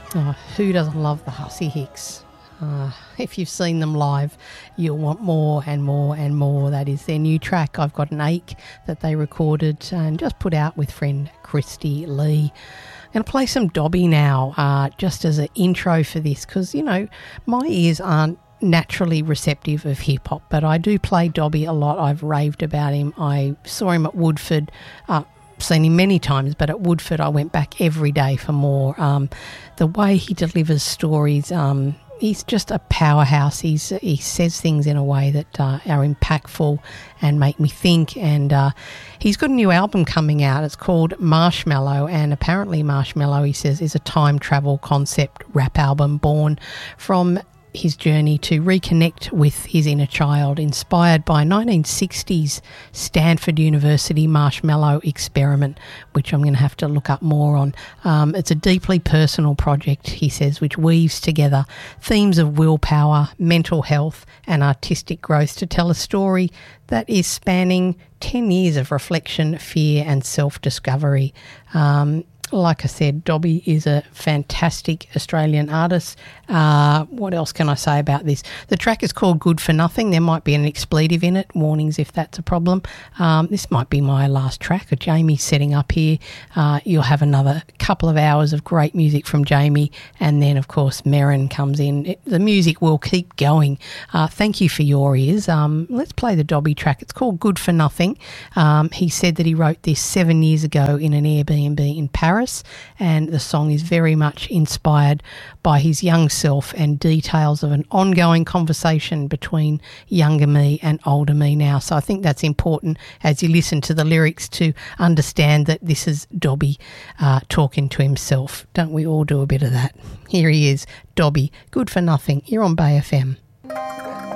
Oh, who doesn't love the Hussy Hicks? If you've seen them live, you'll want more and more and more. That is their new track, I've Got an Ache, that they recorded and just put out with friend Christy Lee. I'm going to play some Dobby now, just as an intro for this, because, you know, my ears aren't naturally receptive of hip-hop, but I do play Dobby a lot. I've raved about him. I saw him at Woodford, seen him many times, but at Woodford I went back every day for more. The way he delivers stories, he's just a powerhouse. He says things in a way that are impactful and make me think. And he's got a new album coming out. It's called Marshmallow, and apparently Marshmallow, he says, is a time travel concept rap album born from his journey to reconnect with his inner child, inspired by 1960s Stanford University marshmallow experiment, which I'm going to have to look up more on. It's a deeply personal project, he says, which weaves together themes of willpower, mental health and artistic growth to tell a story that is spanning 10 years of reflection, fear and self-discovery. Like I said, Dobby is a fantastic Australian artist. What else can I say about this? The track is called Good for Nothing. There might be an expletive in it. Warnings if that's a problem. This might be my last track. Jamie's setting up here. You'll have another couple of hours of great music from Jamie, and then, of course, Merrin comes in. The music will keep going. Thank you for your ears. Let's play the Dobby track. It's called Good for Nothing. He said that he wrote this 7 years ago in an Airbnb in Paris, and the song is very much inspired by his young self and details of an ongoing conversation between younger me and older me now. So I think that's important as you listen to the lyrics to understand that this is Dobby talking to himself. Don't we all do a bit of that? Here he is, Dobby, Good for Nothing. You're on Bay FM.